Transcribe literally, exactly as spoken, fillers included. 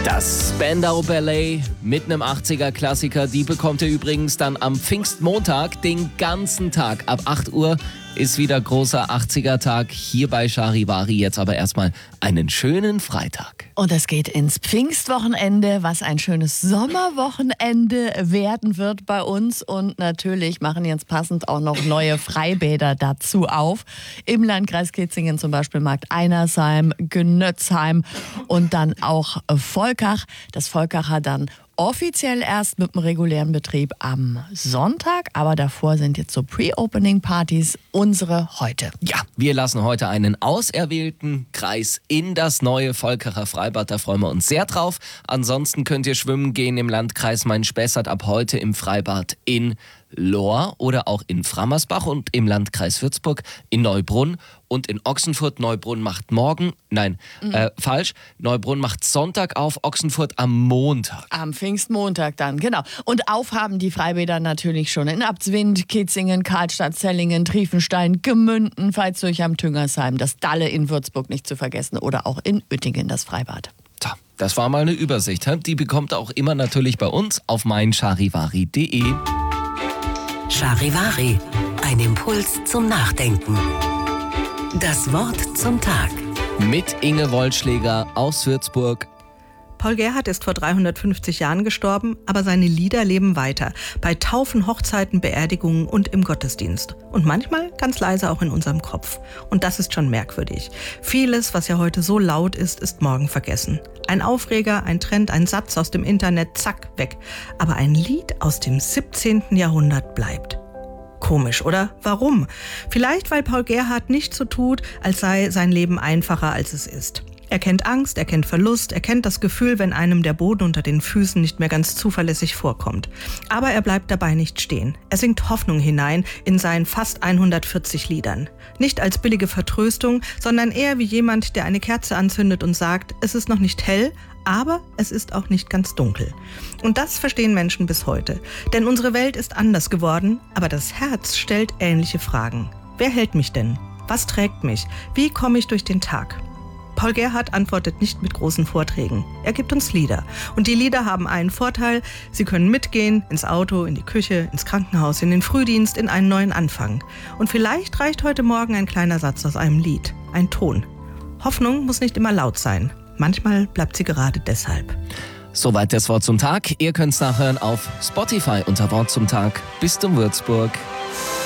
Das Spandau Ballet mit einem achtziger-Klassiker, die bekommt ihr übrigens dann am Pfingstmontag den ganzen Tag. Ab acht Uhr ist wieder großer achtziger-Tag hier bei Charivari. Jetzt aber erstmal einen schönen Freitag. Und es geht ins Pfingstwochenende, was ein schönes Sommerwochenende werden wird bei uns. Und natürlich machen jetzt passend auch noch neue Freibäder dazu auf. Im Landkreis Kitzingen zum Beispiel Markt Einersheim, Genötzheim und dann auch Volkach. Das Volkacher dann offiziell erst mit dem regulären Betrieb am Sonntag, aber davor sind jetzt so Pre-Opening-Partys unsere heute. Ja, wir lassen heute einen auserwählten Kreis in das neue Volkacher Freibad, da freuen wir uns sehr drauf. Ansonsten könnt ihr schwimmen gehen im Landkreis Main-Spessart ab heute im Freibad in Lohr oder auch in Frammersbach und im Landkreis Würzburg in Neubrunn und in Ochsenfurt. Neubrunn macht morgen, nein, mhm. äh, falsch, Neubrunn macht Sonntag auf, Ochsenfurt am Montag. Am Pfingstmontag dann, genau. Und aufhaben die Freibäder natürlich schon in Abtswind, Kitzingen, Karlstadt, Zellingen, Triefenstein, Gemünden, Veitshöchheim, Tüngersheim, das Dalle in Würzburg nicht zu vergessen oder auch in Uettingen das Freibad. So, das war mal eine Übersicht. Die bekommt ihr auch immer natürlich bei uns auf mein charivari punkt de. Charivari, ein Impuls zum Nachdenken. Das Wort zum Tag. Mit Inge Wollschläger aus Würzburg. Paul Gerhardt ist vor dreihundertfünfzig Jahren gestorben, aber seine Lieder leben weiter. Bei Taufen, Hochzeiten, Beerdigungen und im Gottesdienst. Und manchmal ganz leise auch in unserem Kopf. Und das ist schon merkwürdig. Vieles, was ja heute so laut ist, ist morgen vergessen. Ein Aufreger, ein Trend, ein Satz aus dem Internet, zack, weg. Aber ein Lied aus dem siebzehnten Jahrhundert bleibt. Komisch, oder? Warum? Vielleicht, weil Paul Gerhardt nicht so tut, als sei sein Leben einfacher, als es ist. Er kennt Angst, er kennt Verlust, er kennt das Gefühl, wenn einem der Boden unter den Füßen nicht mehr ganz zuverlässig vorkommt. Aber er bleibt dabei nicht stehen. Er singt Hoffnung hinein in seinen fast hundertvierzig Liedern. Nicht als billige Vertröstung, sondern eher wie jemand, der eine Kerze anzündet und sagt, es ist noch nicht hell, aber es ist auch nicht ganz dunkel. Und das verstehen Menschen bis heute. Denn unsere Welt ist anders geworden, aber das Herz stellt ähnliche Fragen. Wer hält mich denn? Was trägt mich? Wie komme ich durch den Tag? Paul Gerhardt antwortet nicht mit großen Vorträgen. Er gibt uns Lieder. Und die Lieder haben einen Vorteil, sie können mitgehen, ins Auto, in die Küche, ins Krankenhaus, in den Frühdienst, in einen neuen Anfang. Und vielleicht reicht heute Morgen ein kleiner Satz aus einem Lied, ein Ton. Hoffnung muss nicht immer laut sein. Manchmal bleibt sie gerade deshalb. Soweit das Wort zum Tag. Ihr könnt es nachhören auf Spotify unter Wort zum Tag. Bis zum Würzburg.